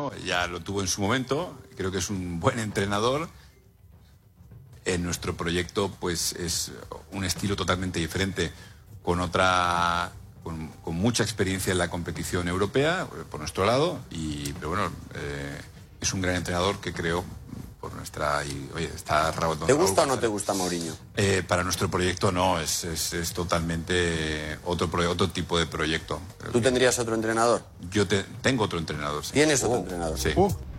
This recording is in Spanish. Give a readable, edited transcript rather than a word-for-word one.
Pochettino ya lo tuvo en su momento, creo que es un buen entrenador. En nuestro proyecto pues es un estilo totalmente diferente, con mucha experiencia en la competición europea por nuestro lado, pero bueno, es un gran entrenador que creo por nuestra... oye, está Raúl. ¿Te gusta o no te gusta Mourinho? Para nuestro proyecto no, es totalmente otro tipo de proyecto. ¿Tú tendrías otro entrenador? Yo tengo otro entrenador, sí. ¿Tienes otro entrenador? Sí.